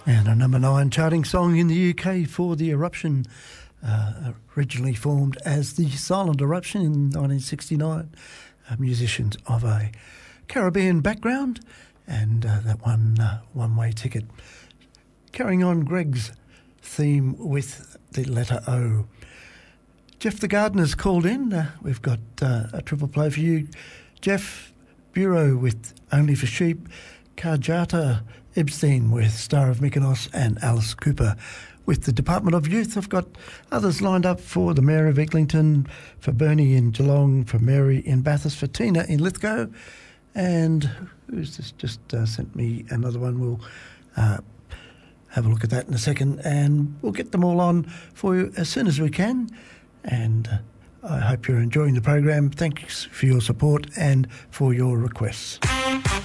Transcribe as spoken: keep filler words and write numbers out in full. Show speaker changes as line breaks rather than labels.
And a number nine charting song in the U K for The Eruption, uh, originally formed as The Silent Eruption in nineteen sixty-nine. Uh, musicians of a Caribbean background, and uh, that one uh, one-way ticket. Carrying on Greg's theme with the letter O. Jeff the Gardener's called in. Uh, we've got uh, a triple play for you. Jeff Bureau with Only for Sheep, Karjata Epstein with Star of Mykonos, and Alice Cooper with the Department of Youth. I've got others lined up for the Mayor of Eglinton, for Bernie in Geelong, for Mary in Bathurst, for Tina in Lithgow, and who's this just uh, sent me another one. We'll uh, have a look at that in a second, and we'll get them all on for you as soon as we can. And uh, I hope you're enjoying the program. Thanks for your support and for your requests.